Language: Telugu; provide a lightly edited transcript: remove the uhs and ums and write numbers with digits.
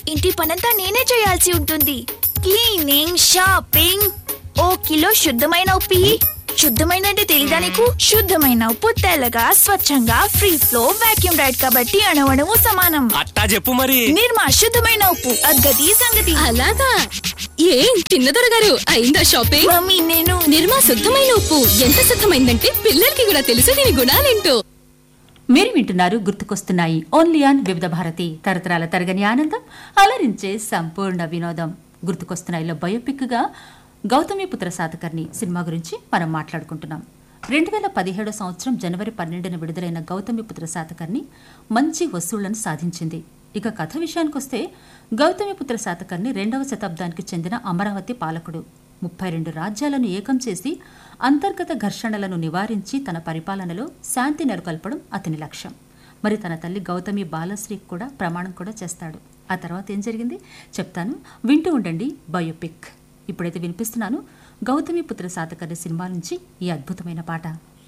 ఇంటి పనంతా నేనే చేయాల్సి ఉంటుంది. క్లీనింగ్, షాపింగ్, ఓ కిలో శుద్ధమైన ఉప్పు. శుద్ధమైన అంటే తెలీదా నీకు? శుద్ధమైన ఉప్పు తెల్లగా స్వచ్ఛంగా ఫ్రీ ఫ్లో వాక్యూమ్ రైడ్ కాబట్టి అణువణువు సమానం. అట్టా చెప్పు మరి. నిర్మా శుద్ధమైన ఉప్పు, అద్గతి సంగతి. అలాగా? ఏం చిన్నదొర గారు అయిందా షాపింగ్? మమ్మీ నేను నిర్మా శుద్ధమైన ఉప్పు ఎంత శుద్ధమైందంటే పిల్లలకి కూడా తెలుసు దీని గుణాలేంటో. మీరు వింటున్నారు గుర్తుకొస్తున్నాయి ఓన్లీ ఆన్ వివిధ భారతి, తరతరాల తరగని ఆనందం, అలరించే సంపూర్ణ వినోదం. గుర్తుకొస్తున్నాయిలో బయోపిక్ గా గౌతమిపుత్ర శాతకర్ణి సినిమా గురించి మనం మాట్లాడుకుంటున్నాం. 2017 సంవత్సరం జనవరి 12న విడుదలైన గౌతమిపుత్ర శాతకర్ణి మంచి వసూళ్లను సాధించింది. ఇక కథ విషయానికొస్తే గౌతమిపుత్ర శాతకర్ణి 2వ శతాబ్దానికి చెందిన అమరావతి పాలకుడు. 32 రాజ్యాలను ఏకం చేసి అంతర్గత ఘర్షణలను నివారించి తన పరిపాలనలో శాంతి నెలకొల్పడం అతని లక్ష్యం. మరి తన తల్లి గౌతమి బాలశ్రీకి కూడా ప్రమాణం కూడా చేస్తాడు. ఆ తర్వాత ఏం జరిగింది చెప్తాను, వింటూ ఉండండి బయోపిక్. ఇప్పుడైతే వినిపిస్తున్నాను గౌతమిపుత్ర శాతకర్ణి సినిమా నుంచి ఈ అద్భుతమైన పాట.